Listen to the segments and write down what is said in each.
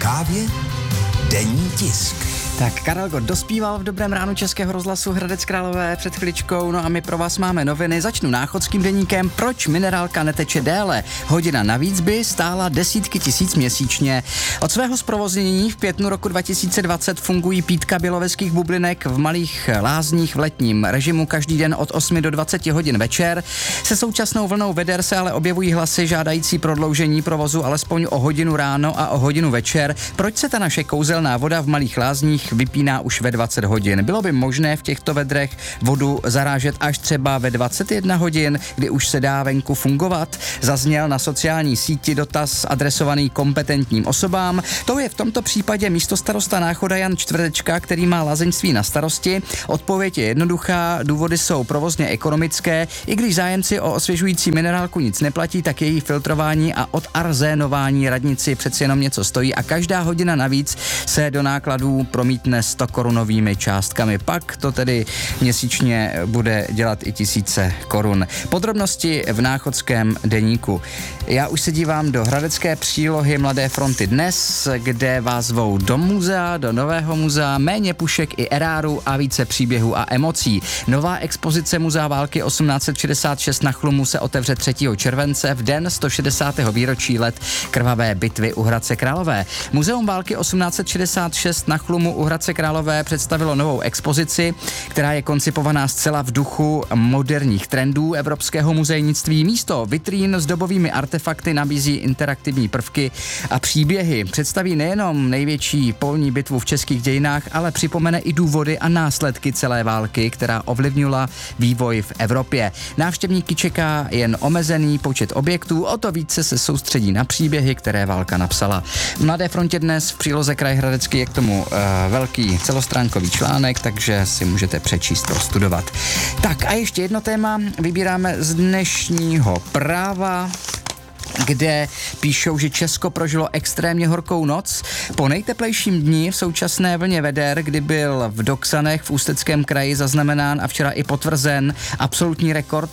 kávě denní tisk. Tak Karel Gott dospíval v Dobrém ránu Českého rozhlasu Hradec Králové před chviličkou, no a my pro vás máme noviny. Začnu náchodským deníkem. Proč minerálka neteče déle? Hodina navíc by stála desítky tisíc měsíčně. Od svého zprovoznění v květnu roku 2020 fungují pítka běloveckých bublinek v Malých Lázních v letním režimu každý den od 8 do 20 hodin večer. Se současnou vlnou veder se ale objevují hlasy žádající prodloužení provozu alespoň o hodinu ráno a o hodinu večer. Proč se ta naše kouzelná voda v Malých Lázních vypíná už ve 20 hodin? Bylo by možné v těchto vedrech vodu zarážet až třeba ve 21 hodin, kdy už se dá venku fungovat? Zazněl na sociální síti dotaz adresovaný kompetentním osobám. To je v tomto případě místostarosta Náchoda Jan Čtvrtečka, který má lázeňství na starosti. Odpověď je jednoduchá, důvody jsou provozně ekonomické. I když zájemci o osvěžující minerálku nic neplatí, tak její filtrování a odarzénování radnici přeci jenom něco stojí a každá hodina navíc se do nákladů promítne 100 korunovými částkami. Pak to tedy měsíčně bude dělat i tisíce korun. Podrobnosti v náchodském deníku. Já už se dívám do hradecké přílohy Mladé fronty dnes, kde vás zvou do muzea, do nového muzea, méně pušek i eráru a více příběhů a emocí. Nová expozice Muzea války 1866 na Chlumu se otevře 3. července v den 160. výročí let krvavé bitvy u Hradce Králové. Muzeum války 1866 na Chlumu u Hradce Králové představilo novou expozici, která je koncipovaná zcela v duchu moderních trendů evropského muzejnictví. Místo vitrín s dobovými artefakty nabízí interaktivní prvky a příběhy. Představí nejenom největší polní bitvu v českých dějinách, ale připomene i důvody a následky celé války, která ovlivnila vývoj v Evropě. Návštěvníky čeká jen omezený počet objektů, o to více se soustředí na příběhy, které válka napsala. V Mladé frontě dnes v příloze Kraj Hradecký je k tomu velký celostránkový článek, takže si můžete přečíst, prostudovat. Tak a ještě jedno téma vybíráme z dnešního Práva, kde píšou, že Česko prožilo extrémně horkou noc. Po nejteplejším dni v současné vlně veder, kdy byl v Doksanech v Ústeckém kraji zaznamenán a včera i potvrzen absolutní rekord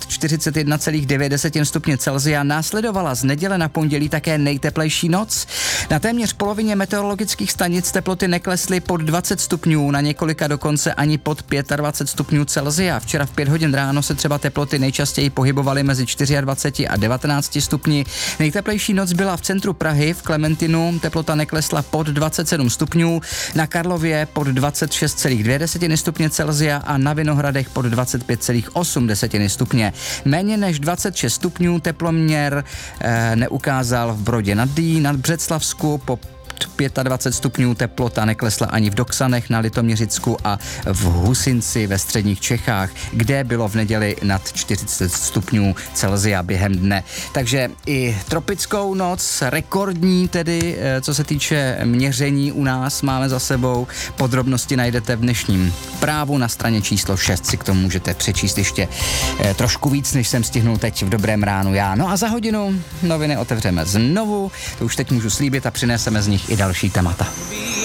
41,9 stupně Celsia, následovala z neděle na pondělí také nejteplejší noc. Na téměř polovině meteorologických stanic teploty neklesly pod 20 stupňů, na několika dokonce ani pod 25 stupňů Celsia. Včera v 5 hodin ráno se třeba teploty nejčastěji pohybovaly mezi 24 a 19 stupni. Nejteplejší noc byla v centru Prahy, v Klementinu, teplota neklesla pod 27 stupňů, na Karlově pod 26,2 stupně Celsia a na Vinohradech pod 25,8 stupně. Méně než 26 stupňů teploměr neukázal v Brodě nad Dyjí, nad Břeclavsku, po 25 stupňů teplota neklesla ani v Doksanech na Litoměřicku a v Husinci ve středních Čechách, kde bylo v neděli nad 40 stupňů Celsia během dne. Takže i tropickou noc, rekordní tedy, co se týče měření u nás, máme za sebou. Podrobnosti najdete v dnešním Právu na straně číslo 6, si k tomu můžete přečíst ještě trošku víc, než jsem stihnul teď v Dobrém ránu já. No a za hodinu noviny otevřeme znovu, to už teď můžu slíbit a přineseme z nich i další témata.